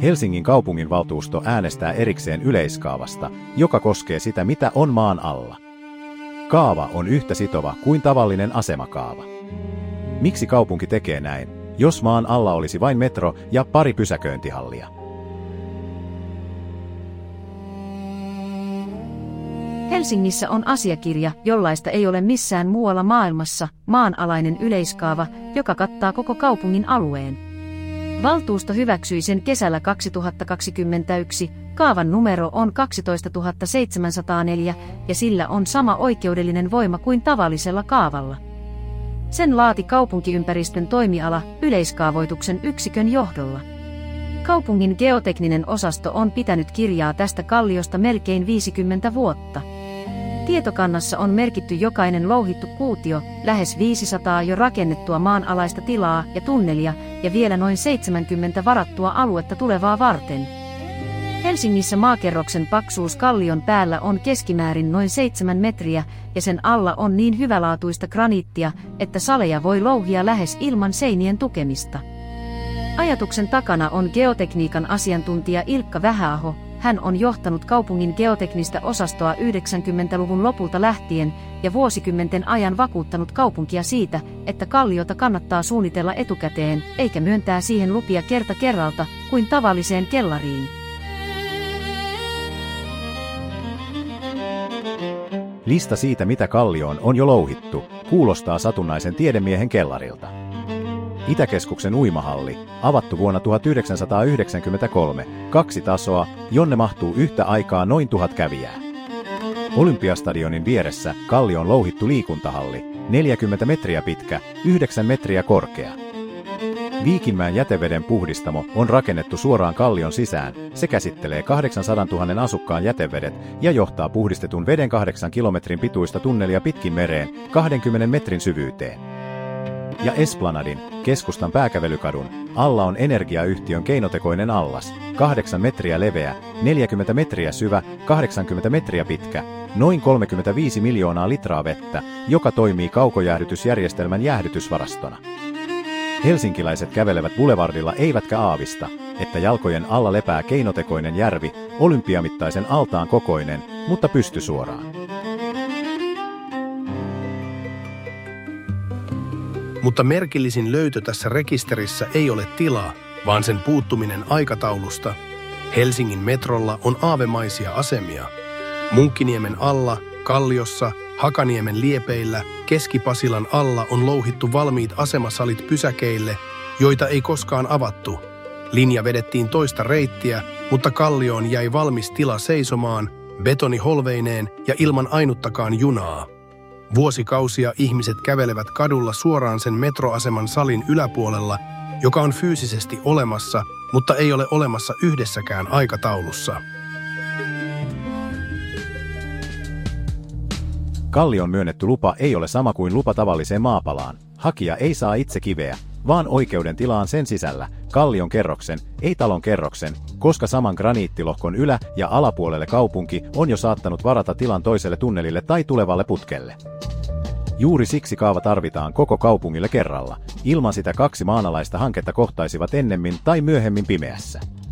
Helsingin kaupunginvaltuusto äänestää erikseen yleiskaavasta, joka koskee sitä, mitä on maan alla. Kaava on yhtä sitova kuin tavallinen asemakaava. Miksi kaupunki tekee näin, jos maan alla olisi vain metro ja pari pysäköintihallia? Helsingissä on asiakirja, jollaista ei ole missään muualla maailmassa, maanalainen yleiskaava, joka kattaa koko kaupungin alueen. Valtuusto hyväksyi sen kesällä 2021, kaavan numero on 12704 ja sillä on sama oikeudellinen voima kuin tavallisella kaavalla. Sen laati kaupunkiympäristön toimiala yleiskaavoituksen yksikön johdolla. Kaupungin geotekninen osasto on pitänyt kirjaa tästä kalliosta melkein 50 vuotta. Tietokannassa on merkitty jokainen louhittu kuutio, lähes 500 jo rakennettua maanalaista tilaa ja tunnelia ja vielä noin 70 varattua aluetta tulevaa varten. Helsingissä maakerroksen paksuus kallion päällä on keskimäärin noin 7 metriä ja sen alla on niin hyvälaatuista graniittia, että saleja voi louhia lähes ilman seinien tukemista. Ajatuksen takana on geotekniikan asiantuntija Ilkka Vähäaho. Hän on johtanut kaupungin geoteknistä osastoa 90-luvun lopulta lähtien ja vuosikymmenten ajan vakuuttanut kaupunkia siitä, että kalliota kannattaa suunnitella etukäteen, eikä myöntää siihen lupia kerta kerralta kuin tavalliseen kellariin. Lista siitä, mitä kallioon on jo louhittu, kuulostaa satunnaisen tiedemiehen kellarilta. Itäkeskuksen uimahalli, avattu vuonna 1993, 2 tasoa, jonne mahtuu yhtä aikaa noin 1000 kävijää. Olympiastadionin vieressä kallion louhittu liikuntahalli, 40 metriä pitkä, 9 metriä korkea. Viikinmäen jäteveden puhdistamo on rakennettu suoraan kallion sisään, se käsittelee 800 000 asukkaan jätevedet ja johtaa puhdistetun veden 8 kilometrin pituista tunnelia pitkin mereen, 20 metrin syvyyteen. Ja Esplanadin, keskustan pääkävelykadun, alla on energiayhtiön keinotekoinen allas, 8 metriä leveä, 40 metriä syvä, 80 metriä pitkä, noin 35 miljoonaa litraa vettä, joka toimii kaukojäähdytysjärjestelmän jäähdytysvarastona. Helsinkiläiset kävelevät Boulevardilla eivätkä aavista, että jalkojen alla lepää keinotekoinen järvi, olympiamittaisen altaan kokoinen, mutta pystysuoraan. Mutta merkillisin löytö tässä rekisterissä ei ole tila, vaan sen puuttuminen aikataulusta. Helsingin metrolla on aavemaisia asemia. Munkkiniemen alla, Kalliossa, Hakaniemen liepeillä, Keski-Pasilan alla on louhittu valmiit asemasalit pysäkeille, joita ei koskaan avattu. Linja vedettiin toista reittiä, mutta Kallioon jäi valmis tila seisomaan, betoniholveineen ja ilman ainuttakaan junaa. Vuosikausia ihmiset kävelevät kadulla suoraan sen metroaseman salin yläpuolella, joka on fyysisesti olemassa, mutta ei ole olemassa yhdessäkään aikataulussa. Kallion myönnetty lupa ei ole sama kuin lupa tavalliseen maapalaan. Hakija ei saa itse kiveä, vaan oikeuden tilaan sen sisällä, kallion kerroksen, ei talon kerroksen, koska saman graniittilohkon ylä- ja alapuolelle kaupunki on jo saattanut varata tilan toiselle tunnelille tai tulevalle putkelle. Juuri siksi kaava tarvitaan koko kaupungille kerralla. Ilman sitä 2 maanalaista hanketta kohtaisivat ennemmin tai myöhemmin pimeässä.